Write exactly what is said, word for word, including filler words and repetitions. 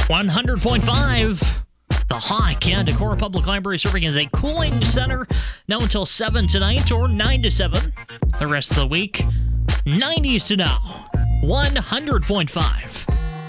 one hundred point five. The Hawk and Decorah Public Library serving as a cooling center now until seven tonight or nine to seven. The rest of the week, nineties to now. one hundred point five.